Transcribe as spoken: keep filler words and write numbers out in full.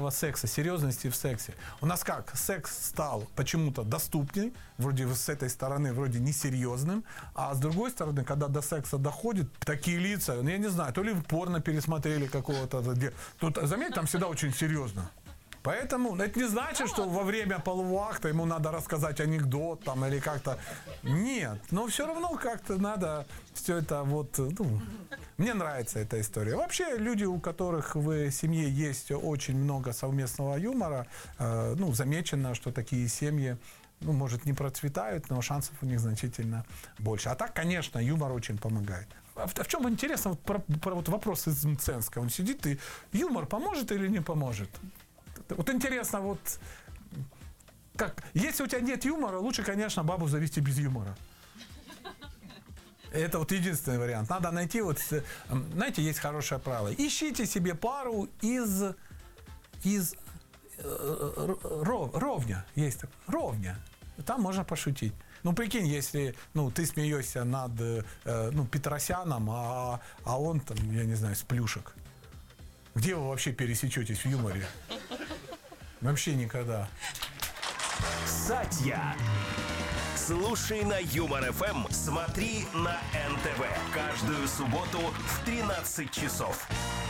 серьезного секса, серьезности в сексе. У нас как? Секс стал почему-то доступней, вроде с этой стороны вроде несерьезным, а с другой стороны, когда до секса доходит, такие лица, ну, я не знаю, то ли в порно пересмотрели какого-то. Тут, заметь, там всегда очень серьезно. Поэтому это не значит, что во время полового акта ему надо рассказать анекдот там или как-то. Нет, но все равно как-то надо все это вот. Ну, мне нравится эта история. Вообще люди, у которых в семье есть очень много совместного юмора, э, ну, замечено, что такие семьи, ну, может, не процветают, но шансов у них значительно больше. А так, конечно, юмор очень помогает. А в, а в чем интересно вот, про, про вот вопрос из Мценска? Он сидит и юмор поможет или не поможет? Вот интересно, вот как, если у тебя нет юмора, лучше, конечно, бабу завести без юмора. Это вот единственный вариант. Надо найти вот, знаете, есть хорошее правило. Ищите себе пару из, из ров, ровня. Есть ровня. Там можно пошутить. Ну, прикинь, если ну, ты смеешься над ну, Петросяном, а, а он там, я не знаю, с плюшек. Где вы вообще пересечетесь в юморе? Вообще никогда. Сатья. Слушай на Юмор ФМ, смотри на эн тэ вэ. Каждую субботу в тринадцать часов.